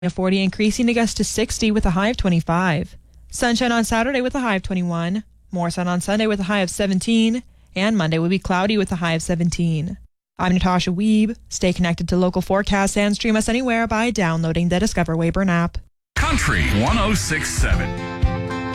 of 40 increasing to gust to 60 with a high of 25. Sunshine on Saturday with a high of 21. More sun on Sunday with a high of 17. And Monday will be cloudy with a high of 17. I'm Natasha Wiebe. Stay connected to local forecasts and stream us anywhere by downloading the Discover Weyburn app. Country 106.7.